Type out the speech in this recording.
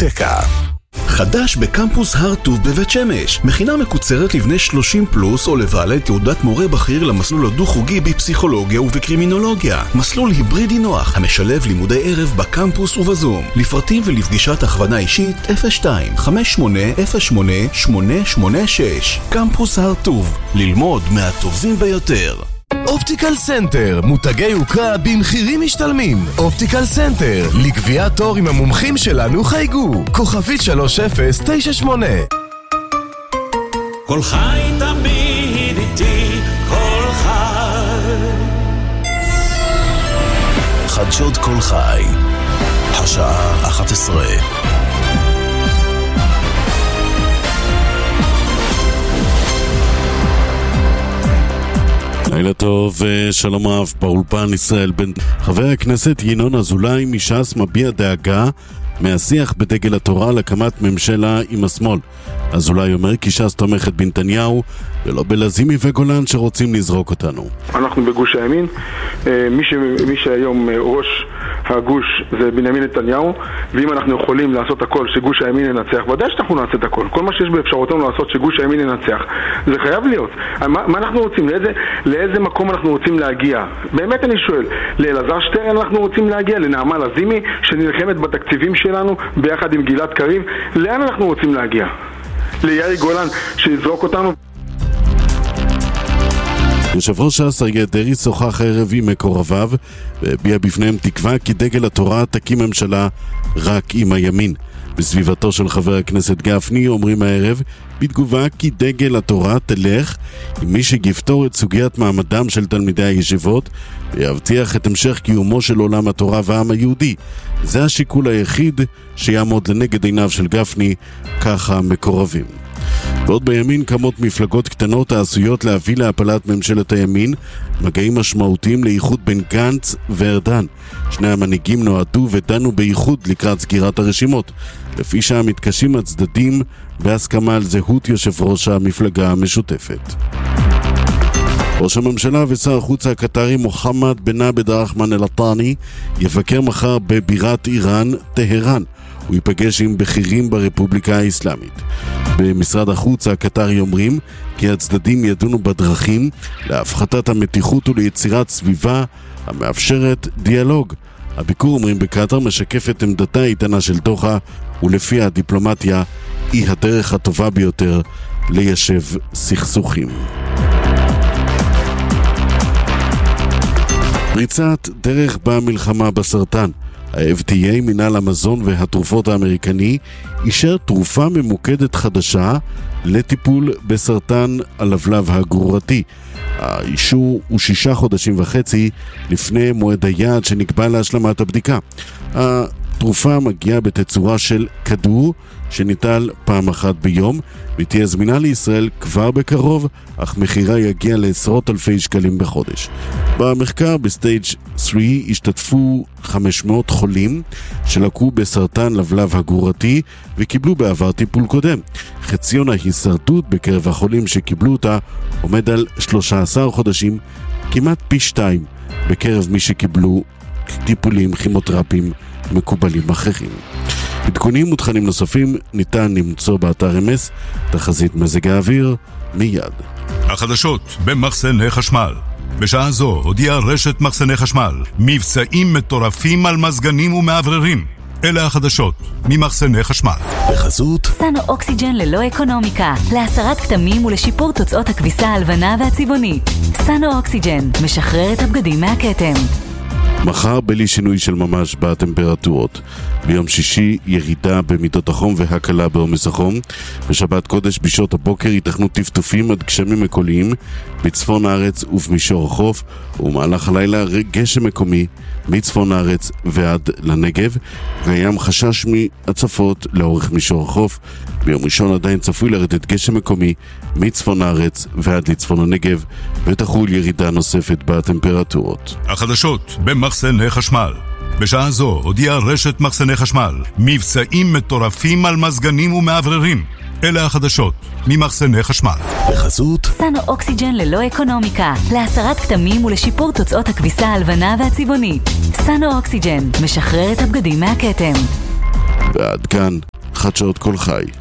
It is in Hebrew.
ביבליותקה. חדש בקמפוס הר טוב בבית שמש, מכינה מקוצרת לבני 30 פלוס או לבעלי תעודת מורה בכיר למסלול הדו-חוגי בפסיכולוגיה ובקרימינולוגיה. מסלול היברידי נוח המשלב לימודי ערב בקמפוס ובזום. לפרטים ולפגישת הכוונה אישית 02-5808-886. קמפוס הר טוב, ללמוד מהטובים ביותר. אופטיקל סנטר, מותגי יוקרה במחירים משתלמים. אופטיקל סנטר, לקביעת תור עם המומחים שלנו חייגו, כוכבית 3098. כל חי תמיד איתי, כל חי. חדשות כל חי, השעה 11. לילה טוב, שלום רב, באולפן ישראל בן. חבר הכנסת ינון אזולאי מש"ס מביע דאגה מהשיח בדגל התורה להקמת ממשלה עם השמאל. אזולאי אומר כי ש"ס תומכת בנתניהו ולא בלזימי וגולן שרוצים לזרוק אותנו. אנחנו בגוש הימין, מי שהיום ראש הגוש זה בנימין נתניהו, ואם אנחנו יכולים לעשות הכל שגוש הימין ינצח, ודאי שאנחנו נעשה את הכל. כל מה שיש באפשרותנו לעשות שגוש הימין ינצח, זה חייב להיות. מה אנחנו רוצים? לאיזה מקום אנחנו רוצים להגיע? באמת אני שואל, לאלעזר שטרן אנחנו רוצים להגיע? לנעמה לזימי שנלחמת בתקציבים שלנו ביחד עם גלעד קריב? לאן אנחנו רוצים להגיע? ליאיר גולן שיזרוק אותנו? יושב ראש ש"ס אריה דרעי שוחח הערב עם מקורביו והביע בפניהם תקווה כי דגל התורה תקים ממשלה רק עם הימין. בסביבתו של חבר הכנסת גפני אומרים הערב בתגובה כי דגל התורה תלך עם מי שיפתור את סוגיית מעמדם של תלמידי הישיבות ויבטיח את המשך קיומו של עולם התורה והעם היהודי. זה השיקול היחיד שיעמוד לנגד עיניו של גפני, ככה מקורבים. בעוד בימין קמות מפלגות קטנות העשויות להביא להפלת ממשלת הימין, מגעים משמעותיים לאיחוד בין גנץ וארדן. שני המנהיגים נועדו ודנו באיחוד לקראת סגירת הרשימות, לפי שהמתקשים הצדדים בהסכמה על זהות יושב ראש המפלגה המשותפת. ראש הממשלה ושר החוץ הקטרי מוחמד בן עבד רחמן אל-ת'אני יבקר מחר בבירת איראן, טהרן. הוא ייפגש עם בכירים ברפובליקה האסלאמית. במשרד החוץ הקטרי אומרים כי הצדדים ידונו בדרכים להפחתת המתיחות וליצירת סביבה המאפשרת דיאלוג. הביקור, אומרים בקטר, משקף את עמדתה האיתנה של דוחה, ולפי הדיפלומטיה היא הדרך הטובה ביותר ליישב סכסוכים. פריצת דרך במלחמה בסרטן. ה-FDA, מינהל המזון והתרופות האמריקני, אישר תרופה ממוקדת חדשה לטיפול בסרטן הלבלב הגרורתי. האישור הוא 6.5 חודשים לפני מועד היעד שנקבע להשלמת הבדיקה. התרופה מגיעה בתצורה של כדור שניטל פעם אחת ביום ותהיה זמינה לישראל כבר בקרוב, אך מחירה יגיע לעשרות אלפי שקלים בחודש. במחקר בסטייג' 3 השתתפו 500 חולים שלקו בסרטן לבלב הגרורתי וקיבלו בעבר טיפול קודם. חציון ההישרדות בקרב החולים שקיבלו אותה עומד על 13 חודשים, כמעט פי 2 בקרב מי שקיבלו טיפולים כימותרפיים מקובלים אחרים. עדכונים ותכנים נוספים ניתן למצוא באתר אמס, תחזית מזג האוויר מיד. החדשות במחסני חשמל. בשעה זו הודיעה רשת מחסני חשמל מבצעים מטורפים על מזגנים ומעבררים. אלה החדשות ממחסני חשמל. בחסות סנו אוקסיג'ן ללא אקונומיקה, להסרת כתמים ולשיפור תוצאות הכביסה הלבנה והצבעונית. סנו אוקסיג'ן משחרר את הבגדים מהכתם. מחר בלי שינוי של ממש בטמפרטורות. ביום שישי ירידה במידות החום והקלה בעומס החום. בשבת קודש בשעות הבוקר ייתכנו טפטופים עד גשמים מקוליים בצפון הארץ ובמישור החוף, ומהלך הלילה גשם מקומי מצפון הארץ ועד לנגב. קיים חשש מהצפות לאורך מישור החוף. ביום ראשון עדיין צפוי לרדת גשם מקומי מצפון הארץ ועד לצפון הנגב, ותחול ירידה נוספת בטמפרטורות. החדשות במחסני חשמל. בשעה זו הודיעה רשת מחסני חשמל מבצעים מטורפים על מזגנים ומעבררים. אלה החדשות ממחסני חשמל. בחסות סנו אוקסיג'ן ללא אקונומיקה, להסרת כתמים ולשיפור תוצאות הכביסה הלבנה והצבעונית. סנו אוקסיג'ן משחרר את הבגדים מהכתם. ועד כאן חדשות כל חי.